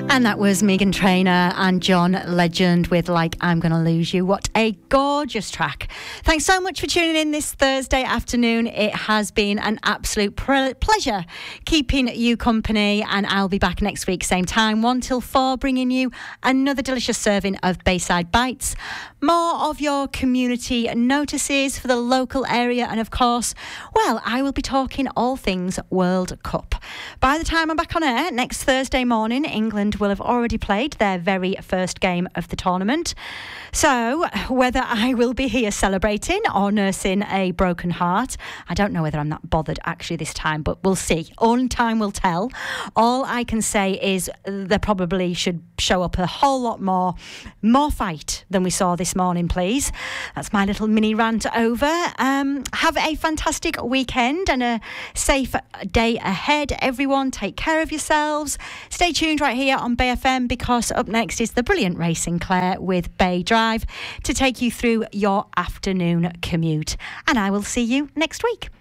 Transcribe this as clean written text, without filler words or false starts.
And that was Meghan Trainor and John Legend with Like I'm Gonna Lose You. What a gorgeous track. Thanks so much for tuning in this Thursday afternoon. It has been an absolute pleasure keeping you company, and I'll be back next week, same time, 1 till 4, bringing you another delicious serving of Bayside Bites. More of your community notices for the local area, and of course, well, I will be talking all things World Cup. By the time I'm back on air next Thursday morning, England will have already played their very first game of the tournament. So whether I will be here celebrating or nursing a broken heart, I don't know whether I'm that bothered actually this time, but we'll see. Only time will tell. All I can say is there probably should show up a whole lot more fight than we saw this morning, please. That's my little mini rant over. Have a fantastic weekend and a safe day ahead, everyone. Take care of yourselves. Stay tuned right here on Bay FM, because up next is the brilliant Ray Sinclair with Bay Drive to take you through your afternoon commute. And I will see you next week.